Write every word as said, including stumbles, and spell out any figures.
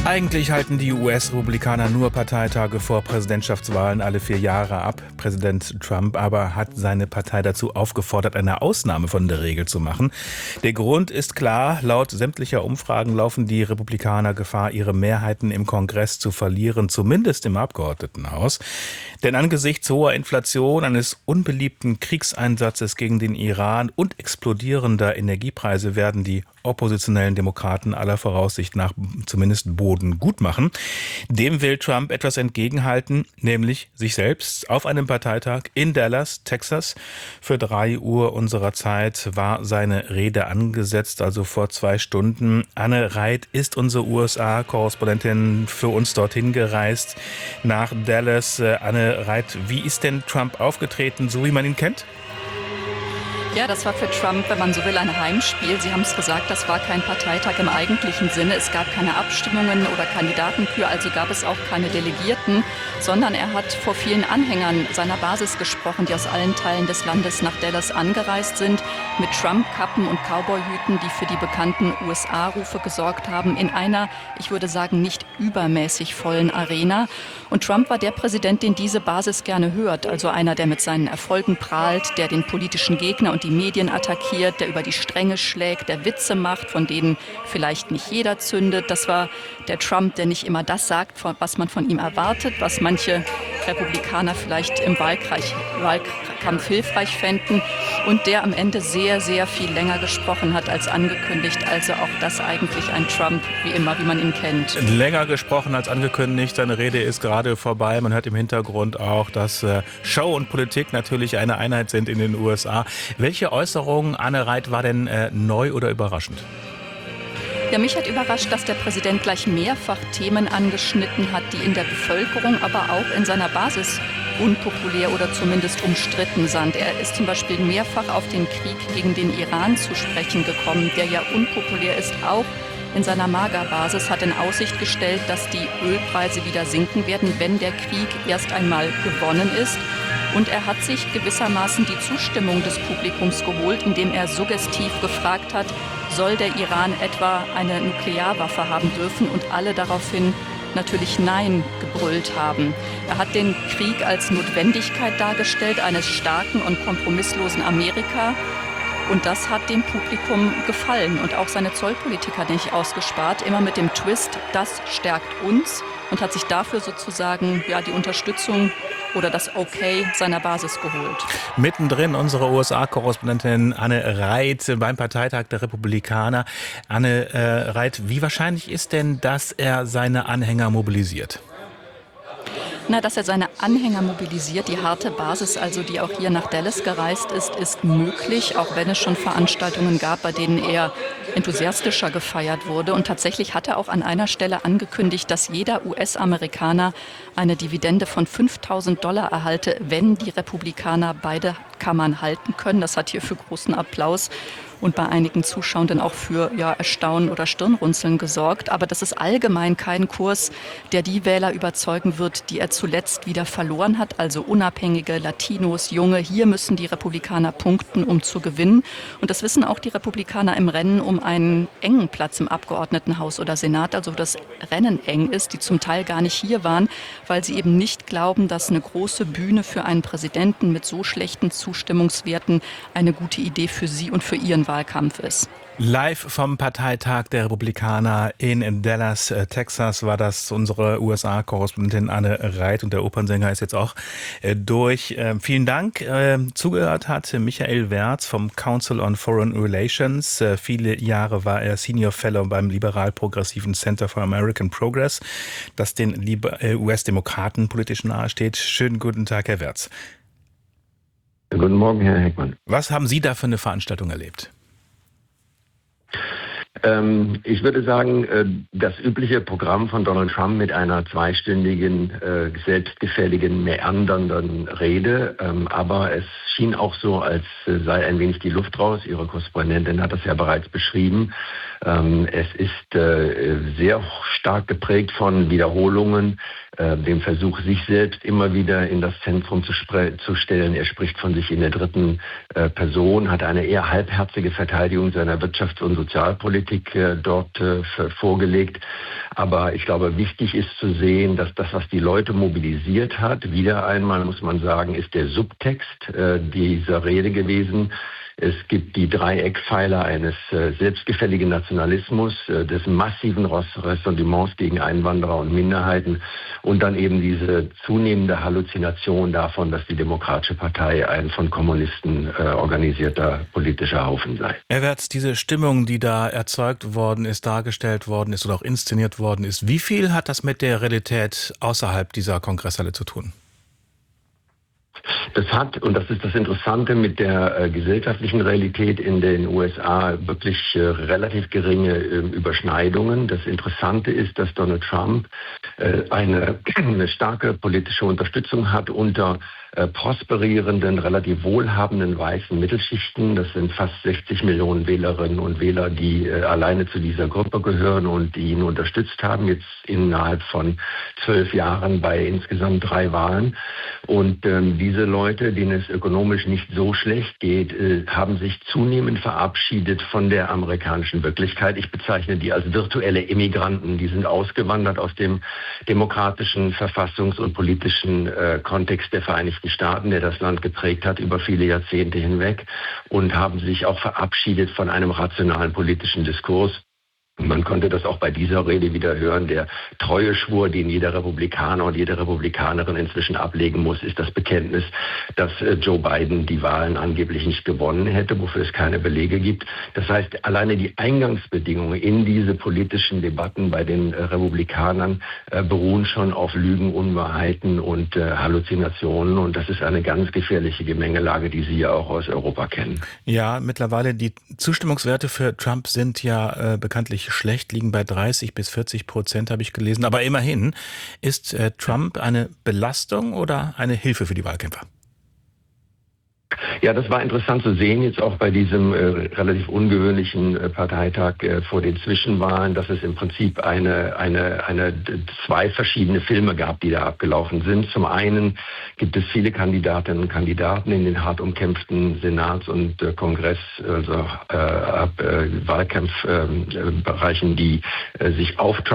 Eigentlich halten die U S-Republikaner nur Parteitage vor Präsidentschaftswahlen alle vier Jahre ab. Präsident Trump aber hat seine Partei dazu aufgefordert, eine Ausnahme von der Regel zu machen. Der Grund ist klar: Laut sämtlicher Umfragen laufen die Republikaner Gefahr, ihre Mehrheiten im Kongress zu verlieren, zumindest im Abgeordnetenhaus. Denn angesichts hoher Inflation, eines unbeliebten Kriegseinsatzes gegen den Iran und explodierender Energiepreise werden die oppositionellen Demokraten aller Voraussicht nach zumindest Boden gut machen. Dem will Trump etwas entgegenhalten, nämlich sich selbst. Auf einem Parteitag in Dallas, Texas, für drei Uhr unserer Zeit war seine Rede angesetzt, also vor zwei Stunden. Anne Reit ist unsere U S A-Korrespondentin, für uns dorthin gereist nach Dallas. Anne Reit, wie ist denn Trump aufgetreten, so wie man ihn kennt? Ja, das war für Trump, wenn man so will, ein Heimspiel. Sie haben es gesagt, das war kein Parteitag im eigentlichen Sinne. Es gab keine Abstimmungen oder Kandidatenkür, also gab es auch keine Delegierten, sondern er hat vor vielen Anhängern seiner Basis gesprochen, die aus allen Teilen des Landes nach Dallas angereist sind, mit Trump-Kappen und Cowboyhüten, die für die bekannten U S A-Rufe gesorgt haben, in einer, ich würde sagen, nicht übermäßig vollen Arena. Und Trump war der Präsident, den diese Basis gerne hört, also einer, der mit seinen Erfolgen prahlt, der den politischen Gegner und die Medien attackiert, der über die Stränge schlägt, der Witze macht, von denen vielleicht nicht jeder zündet. Das war der Trump, der nicht immer das sagt, was man von ihm erwartet, was manche Republikaner vielleicht im Wahlkampf, Wahlkampf hilfreich fänden, und der am Ende sehr, sehr viel länger gesprochen hat als angekündigt. Also auch das eigentlich ein Trump, wie immer, wie man ihn kennt. Länger gesprochen als angekündigt. Seine Rede ist gerade vorbei. Man hört im Hintergrund auch, dass Show und Politik natürlich eine Einheit sind in den U S A. Welche Äußerung, Anne Reit, war denn äh, neu oder überraschend? Ja, mich hat überrascht, dass der Präsident gleich mehrfach Themen angeschnitten hat, die in der Bevölkerung, aber auch in seiner Basis unpopulär oder zumindest umstritten sind. Er ist zum Beispiel mehrfach auf den Krieg gegen den Iran zu sprechen gekommen, der ja unpopulär ist, auch in seiner Magerbasis, hat in Aussicht gestellt, dass die Ölpreise wieder sinken werden, wenn der Krieg erst einmal gewonnen ist. Und er hat sich gewissermaßen die Zustimmung des Publikums geholt, indem er suggestiv gefragt hat, soll der Iran etwa eine Nuklearwaffe haben dürfen, und alle daraufhin natürlich Nein gebrüllt haben. Er hat den Krieg als Notwendigkeit dargestellt, eines starken und kompromisslosen Amerika. Und das hat dem Publikum gefallen. Und auch seine Zollpolitik hat nicht ausgespart, immer mit dem Twist, das stärkt uns, und hat sich dafür sozusagen ja, die Unterstützung oder das Okay seiner Basis geholt. Mittendrin unsere U S A-Korrespondentin Anne Reit beim Parteitag der Republikaner. Anne äh, Reit, wie wahrscheinlich ist denn, dass er seine Anhänger mobilisiert? Na, dass er seine Anhänger mobilisiert, die harte Basis, also die auch hier nach Dallas gereist ist, ist möglich, auch wenn es schon Veranstaltungen gab, bei denen er enthusiastischer gefeiert wurde. Und tatsächlich hat er auch an einer Stelle angekündigt, dass jeder U S-Amerikaner eine Dividende von fünftausend Dollar erhalte, wenn die Republikaner beide Kammern halten können. Das hat hier für großen Applaus und bei einigen Zuschauenden auch für ja, Erstaunen oder Stirnrunzeln gesorgt. Aber das ist allgemein kein Kurs, der die Wähler überzeugen wird, die er zuletzt wieder verloren hat. Also Unabhängige, Latinos, Junge. Hier müssen die Republikaner punkten, um zu gewinnen. Und das wissen auch die Republikaner im Rennen um einen engen Platz im Abgeordnetenhaus oder Senat. Also das Rennen eng ist, die zum Teil gar nicht hier waren, weil sie eben nicht glauben, dass eine große Bühne für einen Präsidenten mit so schlechten Zustimmungswerten eine gute Idee für sie und für ihren Wahlkampf ist. Live vom Parteitag der Republikaner in Dallas, Texas, war das unsere U S A-Korrespondentin Anne Reit, und der Opernsänger ist jetzt auch äh, durch. Äh, vielen Dank. Äh, zugehört hat Michael Wertz vom Council on Foreign Relations. Äh, viele Jahre war er Senior Fellow beim liberal-progressiven Center for American Progress, das den U S-Demokraten politisch nahesteht. Schönen guten Tag, Herr Wertz. Guten Morgen, Herr Heckmann. Was haben Sie da für eine Veranstaltung erlebt? Ähm, ich würde sagen, äh, das übliche Programm von Donald Trump mit einer zweistündigen, äh, selbstgefälligen, meandernden Rede. Ähm, aber es schien auch so, als äh, sei ein wenig die Luft raus. Ihre Korrespondentin hat das ja bereits beschrieben. Ähm, es ist äh, sehr stark geprägt von Wiederholungen. äh, dem Versuch, sich selbst immer wieder in das Zentrum zu, zu stellen. Er spricht von sich in der dritten äh, Person, hat eine eher halbherzige Verteidigung seiner Wirtschafts- und Sozialpolitik äh, dort äh, vorgelegt. Aber ich glaube, wichtig ist zu sehen, dass das, was die Leute mobilisiert hat, wieder einmal muss man sagen, ist der Subtext äh, dieser Rede gewesen. Es gibt die drei Eckpfeiler eines äh, selbstgefälligen Nationalismus, äh, des massiven Ressentiments gegen Einwanderer und Minderheiten und dann eben diese zunehmende Halluzination davon, dass die Demokratische Partei ein von Kommunisten äh, organisierter politischer Haufen sei. Herr Wertz, diese Stimmung, die da erzeugt worden ist, dargestellt worden ist oder auch inszeniert worden ist, wie viel hat das mit der Realität außerhalb dieser Kongresshalle zu tun? Das hat, und das ist das Interessante, mit der äh, gesellschaftlichen Realität in den U S A wirklich äh, relativ geringe äh, Überschneidungen. Das Interessante ist, dass Donald Trump äh, eine, eine starke politische Unterstützung hat unter äh, prosperierenden, relativ wohlhabenden weißen Mittelschichten. Das sind fast sechzig Millionen Wählerinnen und Wähler, die äh, alleine zu dieser Gruppe gehören und die ihn unterstützt haben, jetzt innerhalb von zwölf Jahren bei insgesamt drei Wahlen. Und ähm, diese Leute, denen es ökonomisch nicht so schlecht geht, äh, haben sich zunehmend verabschiedet von der amerikanischen Wirklichkeit. Ich bezeichne die als virtuelle Immigranten. Die sind ausgewandert aus dem demokratischen, verfassungs- und politischen äh, Kontext der Vereinigten Staaten, der das Land geprägt hat über viele Jahrzehnte hinweg, und haben sich auch verabschiedet von einem rationalen politischen Diskurs. Man konnte das auch bei dieser Rede wieder hören. Der Treueschwur, den jeder Republikaner und jede Republikanerin inzwischen ablegen muss, ist das Bekenntnis, dass Joe Biden die Wahlen angeblich nicht gewonnen hätte, wofür es keine Belege gibt. Das heißt, alleine die Eingangsbedingungen in diese politischen Debatten bei den Republikanern äh, beruhen schon auf Lügen, Unwahrheiten und äh, Halluzinationen. Und das ist eine ganz gefährliche Gemengelage, die Sie ja auch aus Europa kennen. Ja, mittlerweile die Zustimmungswerte für Trump sind ja äh, bekanntlich schlecht, liegen bei dreißig bis vierzig Prozent, habe ich gelesen. Aber immerhin, ist äh, Trump eine Belastung oder eine Hilfe für die Wahlkämpfer? Ja, das war interessant zu sehen, jetzt auch bei diesem äh, relativ ungewöhnlichen äh, Parteitag äh, vor den Zwischenwahlen, dass es im Prinzip eine, eine, eine, zwei verschiedene Filme gab, die da abgelaufen sind. Zum einen gibt es viele Kandidatinnen und Kandidaten in den hart umkämpften Senats- und äh, Kongress, also äh, ab, äh, Wahlkampfbereichen, äh, die äh, sich auf Trump